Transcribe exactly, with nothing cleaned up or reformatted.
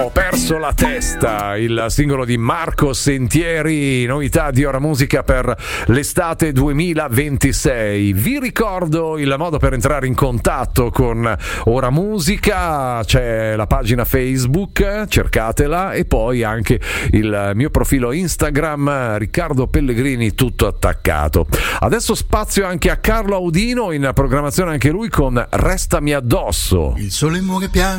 Ho perso la testa, il singolo di Marco Sentieri, novità di Ora Musica per l'estate duemilaventisei. Vi ricordo il modo per entrare in contatto con Ora Musica, c'è la pagina Facebook, cercatela, e poi anche il mio profilo Instagram, Riccardo Pellegrini, tutto attaccato. Adesso spazio anche a Carlo Audino, in programmazione anche lui con Restami addosso. Il sole muore piano